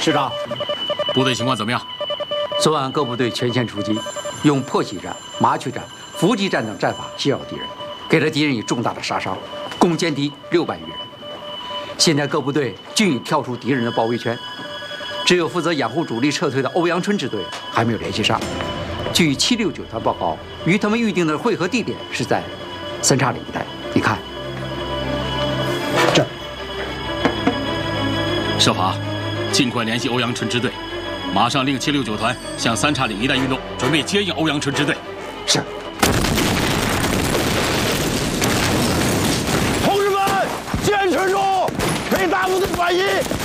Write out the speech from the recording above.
师长， 部队情况怎么样？ 昨晚各部队全线出击，用破袭战、麻雀战、伏击战等战法袭扰敌人，给了敌人以重大的杀伤，共歼敌600余人。现在各部队均已跳出敌人的包围圈，只有负责掩护主力撤退的欧阳春支队还没有联系上。据769团报告，与他们预定的会合地点是在三岔岭一带。你看，这设法尽快联系欧阳春支队，马上令769团向三岔岭一带运动，准备接应欧阳春支队。 是。 同志们，坚持住！给大部队转移！